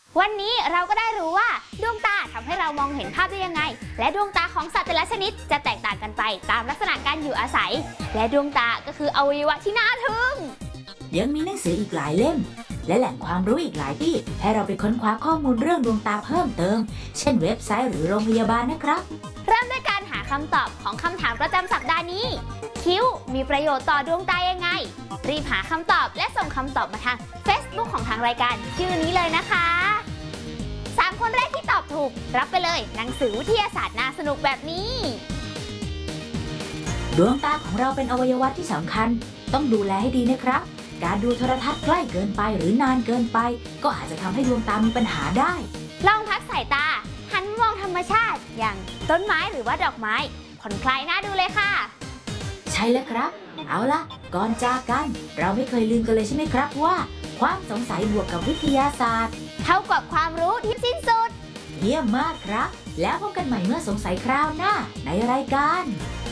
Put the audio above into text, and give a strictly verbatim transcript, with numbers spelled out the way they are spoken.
วันนี้เราก็ได้รู้ว่าดวงตาทำให้เรามองเห็นภาพได้ยังไงและดวงตาของสัตว์แต่ละชนิดจะแตกต่างกันไปตามลักษณะการอยู่อาศัยและดวงตาก็คืออวัยวะที่น่าทึ่งยังมีหนังสืออีกหลายเล่มและแหล่งความรู้อีกหลายที่ให้เราไปค้นคว้าข้อมูลเรื่องดวงตาเพิ่มเติมเช่นเว็บไซต์หรือโรงพยาบาลนะครับเริ่มด้วยการหาคำตอบของคำถามประจำสัปดาห์นี้คิ้วมีประโยชน์ต่อดวงตายังไงรีบหาคำตอบและส่งคำตอบมาทาง Facebook ของทางรายการชื่อนี้เลยนะคะสามคนแรกที่ตอบถูกรับไปเลยหนังสือวิทยาศาสตร์น่าสนุกแบบนี้ดวงตาของเราเป็นอวัยวะที่สำคัญต้องดูแลให้ดีนะครับการดูโทรทัศน์ใกล้เกินไปหรือนานเกินไปก็อาจจะทำให้ดวงตามีปัญหาได้ลองพักสายตาหันมองธรรมชาติอย่างต้นไม้หรือว่าดอกไม้ผ่อนคลายน่าดูเลยค่ะใช่แล้วครับเอาล่ะก่อนจากกันเราไม่เคยลืมกันเลยใช่ไหมครับว่าความสงสัยบวกกับวิทยาศาสตร์เท่ากับความรู้ที่สิ้นสุดเยี่ยมมากครับแล้วพบกันใหม่เมื่อสงสัยคราวหน้าในรายการ